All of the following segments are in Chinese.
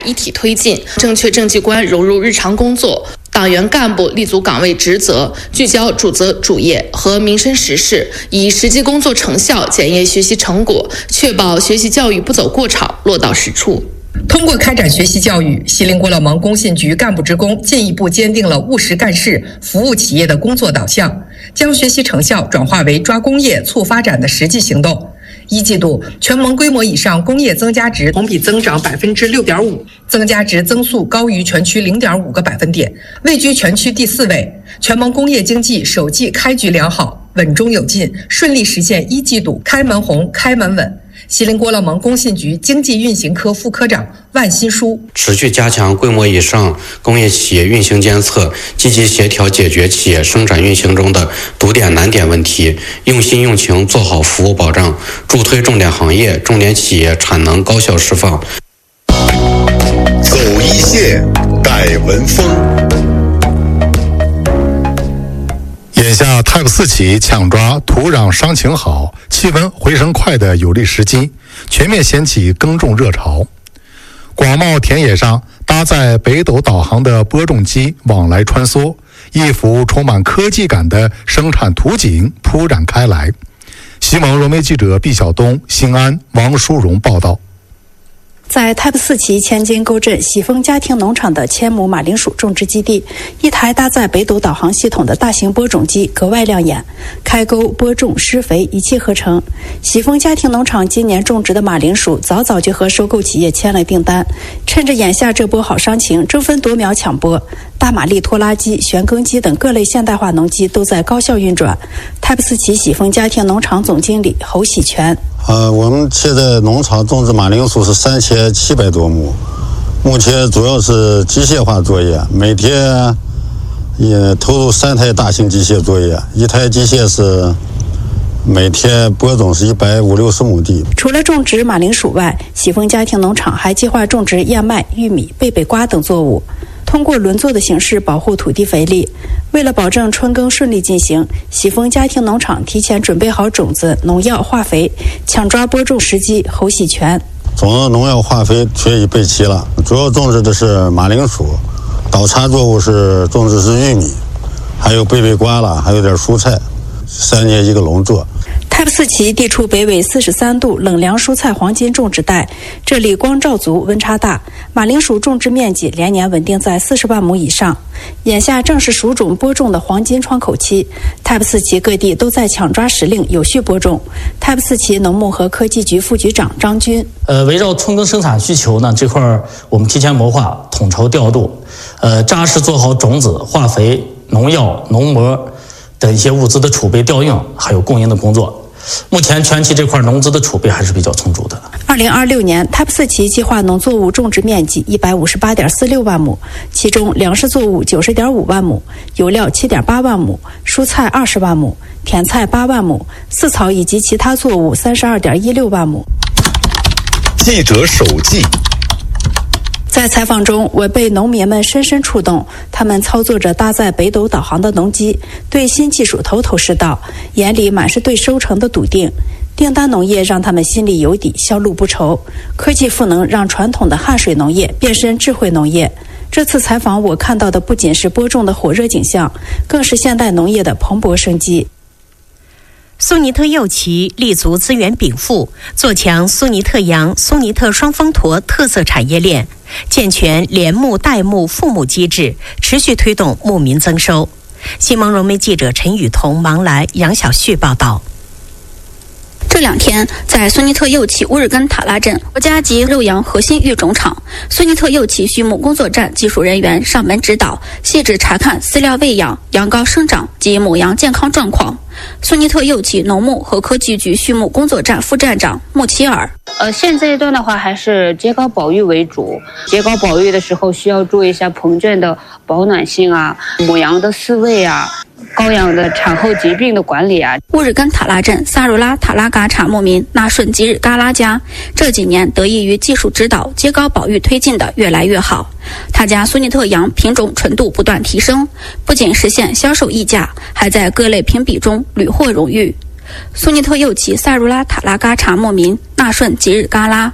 一体推进，正确政绩观融入日常工作，党员干部立足岗位职责，聚焦主责主业和民生实事，以实际工作成效检验学习成果，确保学习教育不走过场，落到实处。 通过开展学习教育，锡林郭勒盟工信局干部职工进一步坚定了务实干事、服务企业的工作导向，将学习成效转化为抓工业、促发展的实际行动。一季度，全盟规模以上工业增加值同比增长6.5%，增加值增速高于全区0.5个百分点，位居全区第4位。全盟工业经济首季开局良好，稳中有进，顺利实现一季度开门红、开门稳。锡林郭勒盟工信局经济运行科副科长万新书： 持续加强规模以上工业企业运行监测，积极协调解决企业生产运行中的堵点难点问题，用心用情做好服务保障，助推重点行业、重点企业产能高效释放。 走一线，改文风。眼下 Type 4企抢抓土壤伤情好、气温回升快的有利时机，全面掀起耕种热潮。广袤田野上，搭载北斗导航的播种机往来穿梭，一幅充满科技感的生产图景铺展开来。西蒙融媒记者毕晓东、新安、王淑荣报道。 在 Type 4企千金沟镇喜丰家庭农场的千亩马铃薯种植基地，一台搭载北斗导航系统的大型播种机格外亮眼，开沟、播种、施肥一气呵成。喜丰家庭农场今年种植的马铃薯早早就和收购企业签了订单，趁着眼下这波好商情，争分夺秒抢播。大马力拖拉机、旋耕机等各类现代化农机都在高效运转。Type 4企喜丰家庭农场总经理侯喜全： 我们现在农场种植马铃薯是3700多亩，目前主要是机械化作业，每天也投入3台大型机械作业，一台机械是每天播种是150-160亩地。 除了种植马铃薯外，喜丰家庭农场还计划种植燕麦、玉米、贝贝瓜等作物，通过轮作的形式保护土地肥力。为了保证春耕顺利进行，喜丰家庭农场提前准备好种子、农药、化肥，抢抓播种时机。侯喜全： 总农药、化肥全已备齐了，主要种植的是马铃薯，倒插作物是种植是玉米，还有贝贝瓜了，还有点蔬菜，3年一个轮作。 Type 4企地处北纬43度冷凉蔬菜黄金种植带，这里光照足，温差大，马铃薯种植面积连年稳定在40万亩以上。眼下正是薯种播种的黄金窗口期， Type 4企各地都在抢抓时令，有序播种。Type 4企农牧和科技局副局长张军： 围绕春耕生产需求呢，这块我们提前谋划，统筹调度，扎实做好种子、化肥、农药、农膜等一些物资的储备调用，还有供应的工作。目前全期这块农资的储备还是比较充足的。 2026年 Type 4企计划农作物种植面积158.46万亩，其中粮食作物90.5万亩，油料7.8万亩，蔬菜20万亩，甜菜8万亩，饲草以及其他作物32.16万亩。 记者手记。 在采访中，我被农民们深深触动，他们操作着搭载北斗导航的农机，对新技术头头是道，眼里满是对收成的笃定。订单农业让他们心里有底，销路不愁。科技赋能让传统的汗水农业变身智慧农业。这次采访我看到的不仅是播种的火热景象，更是现代农业的蓬勃生机。 苏尼特右旗立足资源禀赋，做强苏尼特羊、苏尼特双峰驼特色产业链，健全联牧代牧复牧机制，持续推动牧民增收。新蒙融媒记者陈雨桐、芒来、杨晓旭报道。 这2天，在苏尼特右旗乌日根塔拉镇国家级肉羊核心育种场，苏尼特右旗畜牧工作站技术人员上门指导，细致查看饲料喂养、羊羔生长及母羊健康状况。苏尼特右旗农牧和科技局畜牧工作站副站长穆齐尔： 现这一段的话还是秸秆保育为主，秸秆保育的时候需要注意一下棚圈的保暖性啊，母羊的饲喂啊，羔羊的产后疾病的管理啊。 乌日根塔拉镇萨如拉塔拉嘎查牧民纳顺吉日嘎拉家这几年得益于技术指导，秸秆保育推进的越来越好。他家苏尼特羊品种纯度不断提升，不仅实现销售溢价，还在各类评比中屡获荣誉。苏尼特右旗萨如拉塔拉嘎查牧民纳顺吉日嘎拉：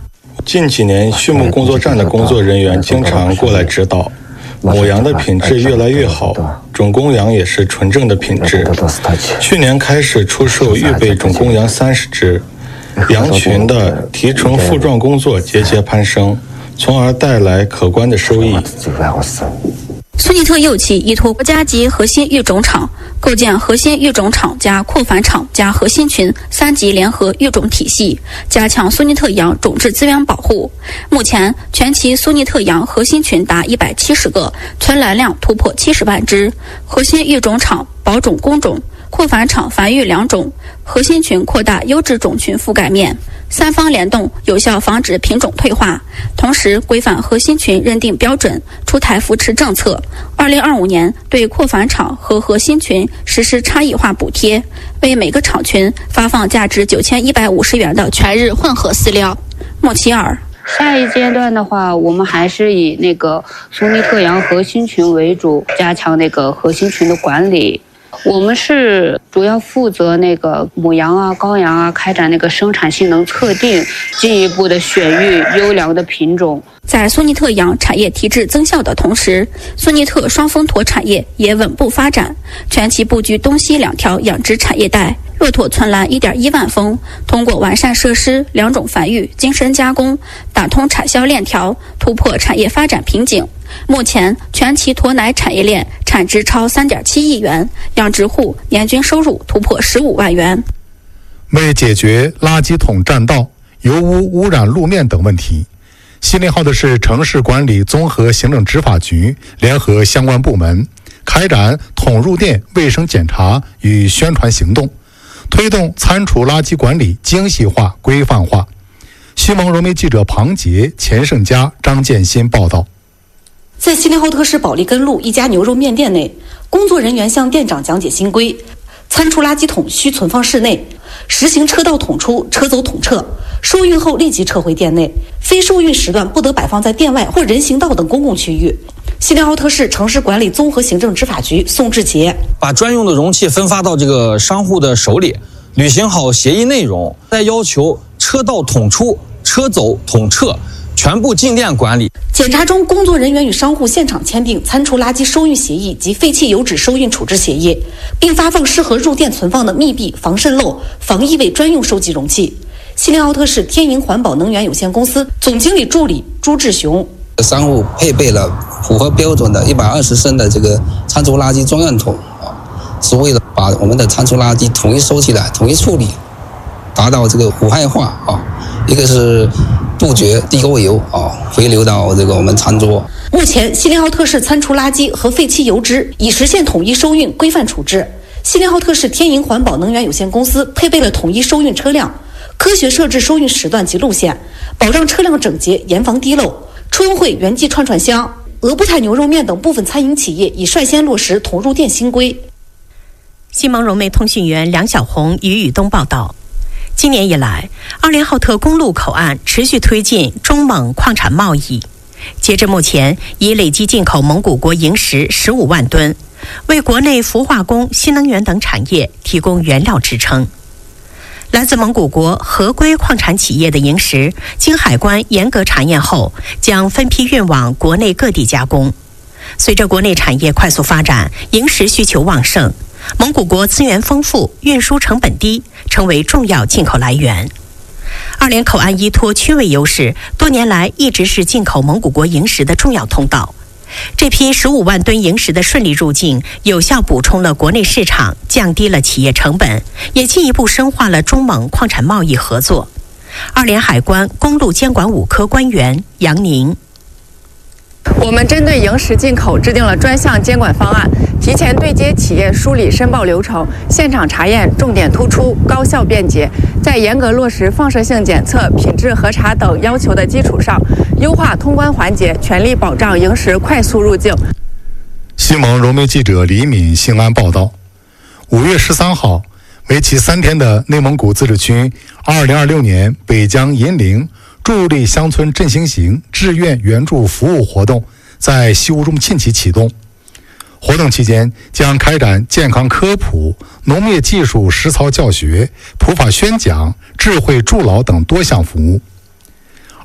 近几年畜牧工作站的工作人员经常过来指导，母羊的品质越来越好，种公羊也是纯正的品质。去年开始出售预备种公羊30只，羊群的提纯复壮工作节节攀升，从而带来可观的收益。 苏尼特幼企依托国家级核心育种场，构建核心育种场加扩繁场加核心群3级联合育种体系，加强苏尼特羊种质资源保护。目前，全旗苏尼特羊核心群达170个，存栏量突破70万只。核心育种场保种公种，扩繁场繁育2种，核心群扩大优质种群覆盖面。3方联动，有效防止品种退化，同时规范核心群认定标准，出台扶持政策。2025年对扩繁场和核心群实施差异化补贴，为每个场群发放价值9150元的全日混合饲料。莫齐尔。 下一阶段的话，我们还是以那个苏尼特羊核心群为主，加强那个核心群的管理。我们是主要负责那个母羊啊、羔羊啊开展那个生产性能测定，进一步的选育优良的品种。 在苏尼特羊产业提质增效的同时，苏尼特双峰驼产业也稳步发展，全旗布局东西2条养殖产业带，骆驼存栏1.1万峰，通过完善设施、2种繁育、精深加工，打通产销链条，突破产业发展瓶颈。目前，全旗驼奶产业链产值超3.7亿元，养殖户年均收入突破15万元。 为解决垃圾桶占道、油污污染路面等问题，锡林浩特市城市管理综合行政执法局联合相关部门开展桶入店卫生检查与宣传行动，推动餐厨垃圾管理精细化规范化。西蒙融媒记者庞杰、钱胜佳、张建新报道。 在锡林浩特市保利根路一家牛肉面店内，工作人员向店长讲解新规：餐厨垃圾桶需存放室内，实行车到桶出、车走桶撤，收运后立即撤回店内，非收运时段不得摆放在店外或人行道等公共区域。锡林浩特市城市管理综合行政执法局宋志杰把专用的容器分发到这个商户的手里，履行好协议内容，再要求车到桶出、车走桶撤，全部进店管理。 检查中，工作人员与商户现场签订餐厨垃圾收运协议及废弃油脂收运处置协议，并发放适合入店存放的密闭、防渗漏、防异味专用收集容器。锡林浩特市天盈环保能源有限公司总经理助理朱志雄： 商户配备了符合标准的120升的这个餐厨垃圾专用桶是为了把我们的餐厨垃圾统一收起来、统一处理，达到这个无害化一个是杜绝地沟油回流到这个我们餐桌。 目前，锡林浩特市餐厨垃圾和废弃油脂已实现统一收运、规范处置。锡林浩特市天盈环保能源有限公司配备了统一收运车辆，科学设置收运时段及路线，保障车辆整洁，严防滴漏。春晖原记串串香、俄布泰牛肉面等部分餐饮企业已率先落实桶入店新规。 西蒙融媒通讯员梁小红、于宇东报道。今年以来，奥林浩特公路口岸持续推进中蒙矿产贸易。截至目前，已累计进口蒙古国萤石15万吨，为国内氟化工、新能源等产业提供原料支撑。来自蒙古国合规矿产企业的萤石，经海关严格查验后，将分批运往国内各地加工。随着国内产业快速发展，萤石需求旺盛，蒙古国资源丰富，运输成本低，成为重要进口来源。二连口岸依托区位优势，多年来一直是进口蒙古国萤石的重要通道。这批15万吨萤石的顺利入境，有效补充了国内市场，降低了企业成本，也进一步深化了中蒙矿产贸易合作。二连海关公路监管5科官员杨宁： 我们针对萤石进口制定了专项监管方案，提前对接企业梳理申报流程，现场查验重点突出，高效便捷。在严格落实放射性检测、品质核查等要求的基础上，优化通关环节，全力保障萤石快速入境。 西蒙融媒记者李敏、兴安报道。5月13号，为期3天的内蒙古自治区2026年北疆银陵助力乡村振兴型志愿援助服务活动在西乌中沁旗启动。活动期间将开展健康科普、农业技术实操教学、普法宣讲、智慧助老等多项服务。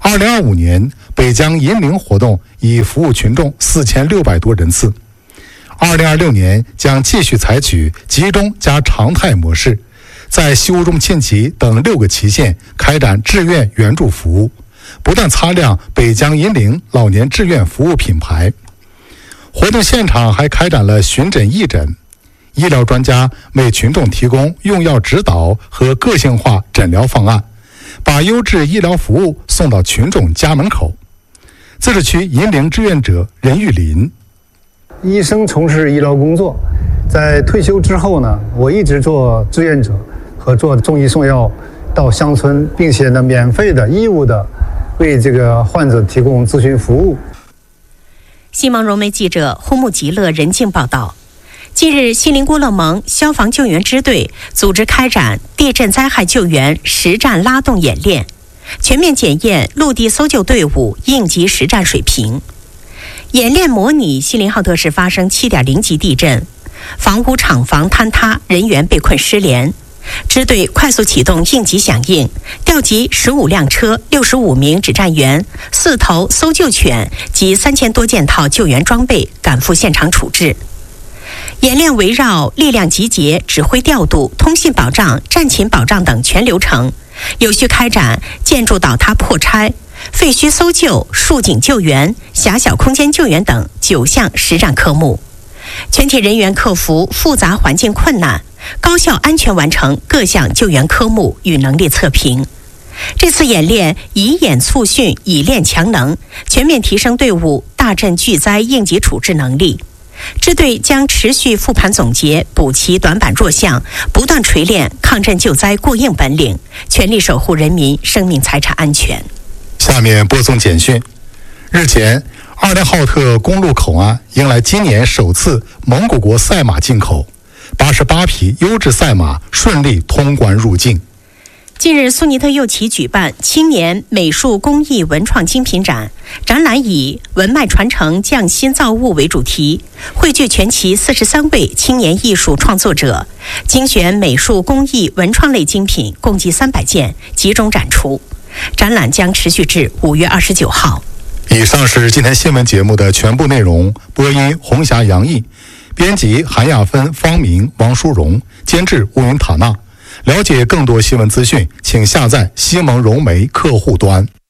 2025年北疆银陵活动已服务群众4600多人次。2026年将继续采取集中加常态模式，在西乌中沁旗等6个旗县开展志愿援助服务，不断擦亮北疆银陵老年志愿服务品牌。活动现场还开展了巡诊义诊，医疗专家为群众提供用药指导和个性化诊疗方案，把优质医疗服务送到群众家门口。自治区银陵志愿者任玉林： 医生从事医疗工作，在退休之后呢，我一直做志愿者和做送医送药到乡村，并且呢免费的义务的为这个患者提供咨询服务。 西蒙融媒记者呼木吉勒任静报道。近日，锡林郭勒盟消防救援支队组织开展地震灾害救援实战拉动演练，全面检验陆地搜救队伍应急实战水平。演练模拟锡林浩特市发生7.0级地震，房屋厂房坍塌，人员被困失联。支队快速启动应急响应，调集15辆车、65名指战员、4头搜救犬及3000多件套救援装备赶赴现场处置。演练围绕力量集结、指挥调度、通信保障、战勤保障等全流程，有序开展建筑倒塌破拆、废墟搜救、竖井救援、狭小空间救援等9项实战科目。全体人员克服复杂环境困难，高效安全完成各项救援科目与能力测评。这次演练以演促训，以练强能，全面提升队伍大震巨灾应急处置能力。支队将持续复盘总结，补齐短板弱项，不断锤炼抗震救灾过硬本领，全力守护人民生命财产安全。 下面播送简讯。日前，2连浩特公路口岸迎来今年首次蒙古国赛马进口，88匹优质赛马顺利通关入境。 近日，苏尼特右旗举办青年美术工艺文创精品展，展览以文脉传承匠心造物为主题，汇聚全旗43位青年艺术创作者，精选美术工艺文创类精品共计300件，集中展出。展览将持续至5月29号。 以上是今天新闻节目的全部内容。播音红霞、杨毅，编辑韩亚芬、方明、王淑荣，监制乌云塔纳。了解更多新闻资讯，请下载西蒙融媒客户端。